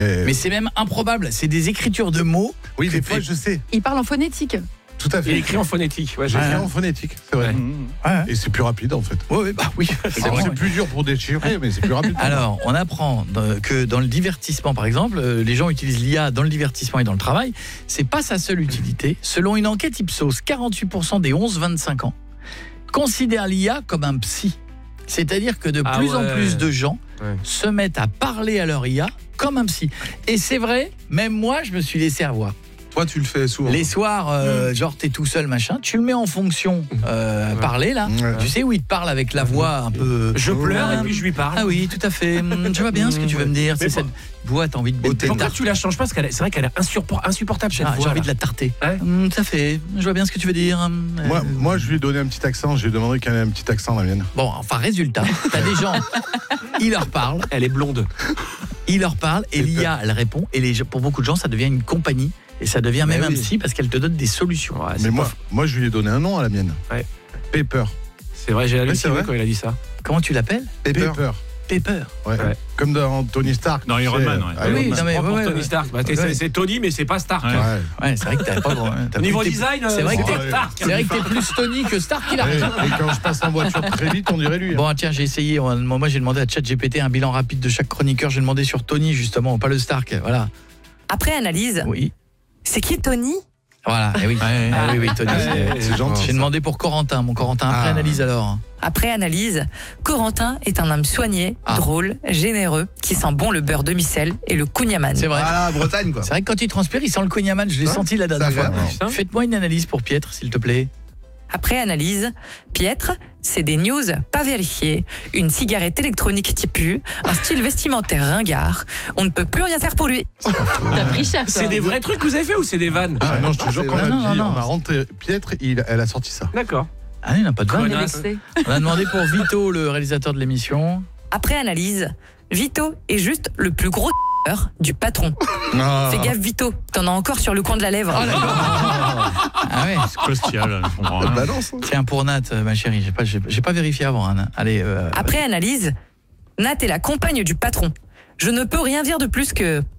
Mais c'est même improbable. C'est des écritures de mots. Oui, des fois, je sais. Il parle en phonétique. Tout à fait. Il écrit en phonétique. Ouais, J'écris en phonétique, c'est vrai. Et c'est plus rapide, en fait. Oui, oui. C'est plus dur pour déchiffrer, mais c'est plus rapide. Alors, on apprend que dans le divertissement, par exemple, les gens utilisent l'IA dans le divertissement et dans le travail. C'est pas sa seule utilité. Selon une enquête Ipsos, 48% des 11-25 ans considèrent l'IA comme un psy. C'est-à-dire que de plus en plus de gens se mettent à parler à leur IA comme un psy. Et c'est vrai, même moi, je me suis laissé avoir. Toi, tu le fais souvent. Les soirs, genre t'es tout seul, machin, tu le mets en fonction parler là. Tu sais où il te parle avec la voix un peu. Je pleure et puis je lui parle. Ah oui, tout à fait. Je vois bien ce que tu veux me dire. C'est cette voix, t'as envie de bêter. Pourquoi tu la changes pas? Parce que c'est vrai qu'elle est insupportable cette voix. J'ai envie de la tarter. Tout à fait. Je vois bien ce que tu veux dire. Moi, je lui ai donné un petit accent. Je lui ai demandé qu'elle ait un petit accent, la mienne. Bon, enfin, résultat, t'as des gens, il leur parle. Elle est blonde. Il leur parle et l'IA, elle répond. Et pour beaucoup de gens, ça devient une compagnie. Et ça devient même un psy parce qu'elle te donne des solutions. Ouais, mais moi, je lui ai donné un nom à la mienne. Pepper. C'est vrai, j'ai halluciné quand il a dit ça. Comment tu l'appelles? Pepper. Pepper. Ouais. Comme dans Tony Stark. Dans Iron Man, Oui, non, mais Tony Stark. C'est Tony, mais c'est pas Stark. Ouais, c'est vrai que t'as pas grand. Au niveau design, c'est vrai que t'es Stark. C'est vrai que t'es plus Tony que Stark, il a raison. Et quand je passe en voiture très vite, on dirait lui. Bon, tiens, j'ai essayé. Moi, j'ai demandé à ChatGPT un bilan rapide de chaque chroniqueur. J'ai demandé sur Tony, justement, pas le Stark. Voilà. Après analyse. Oui. C'est qui Tony? Voilà, oui. Oui, Tony. C'est gentil. J'ai demandé pour Corentin. Mon Corentin, après analyse alors. Après analyse, Corentin est un homme soigné, drôle, généreux, qui sent bon le beurre demi-sel et le kouign-amann. C'est vrai. Ah, Bretagne, quoi. C'est vrai que quand il transpire, il sent le kouign-amann. Je l'ai senti la dernière fois. Faites-moi une analyse pour Pietre, s'il te plaît. Après analyse, Pietre, c'est des news pas vérifiées, une cigarette électronique type U, un style vestimentaire ringard. On ne peut plus rien faire pour lui. T'as pris cher. C'est des vrais trucs que vous avez fait ou c'est des vannes? Non, je te jure, quand on a rentré Pietre, elle a sorti ça. D'accord. Ah, il n'a pas de vanne. On a demandé pour Vito, le réalisateur de l'émission. Après analyse, Vito est juste le plus gros du patron. Fais gaffe Vito, t'en as encore sur le coin de la lèvre. Ah ouais. C'est costial, je comprends rien. Tiens, pour Nat, ma chérie, j'ai pas vérifié avant. Hein. Allez. Après analyse, Nat est la compagne du patron. Je ne peux rien dire de plus que